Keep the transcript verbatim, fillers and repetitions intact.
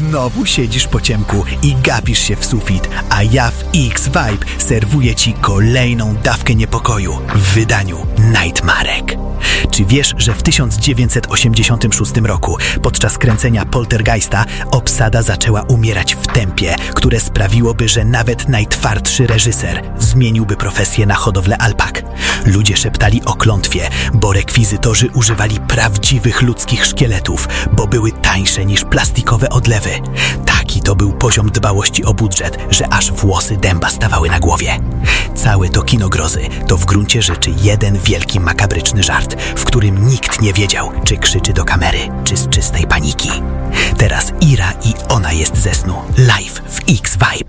Znowu siedzisz po ciemku i gapisz się w sufit, a ja w X-Vibe serwuję ci kolejną dawkę niepokoju w wydaniu Nightmarek. Czy wiesz, że w tysiąc dziewięćset osiemdziesiątym szóstym roku podczas kręcenia Poltergeista obsada zaczęła umierać w tempie, które sprawiłoby, że nawet najtwardszy reżyser zmieniłby profesję na hodowlę alpak? Ludzie szeptali o klątwie, bo rekwizytorzy używali prawdziwych ludzkich szkieletów, bo były tańsze niż plastikowe odlewy. Taki to był poziom dbałości o budżet, że aż włosy dęba stawały na głowie. Całe to kino grozy to w gruncie rzeczy jeden wielki makabryczny żart, w którym nikt nie wiedział, czy krzyczy do kamery, czy z czystej paniki. Teraz Ira i ona jest ze snu live w X-Vibe.